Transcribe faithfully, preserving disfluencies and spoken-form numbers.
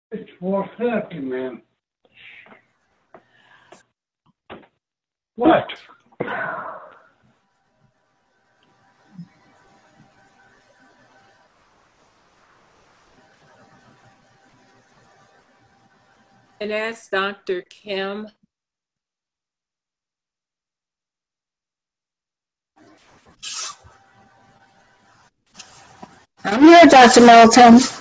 It's four thirty, ma'am. What? And ask Doctor Kim. I'm here, Doctor Melton.